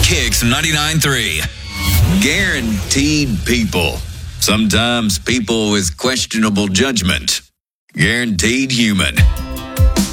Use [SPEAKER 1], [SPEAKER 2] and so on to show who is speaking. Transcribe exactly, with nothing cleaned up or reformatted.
[SPEAKER 1] Kicks ninety-nine point three. Guaranteed people. Sometimes people with questionable judgment. Guaranteed human.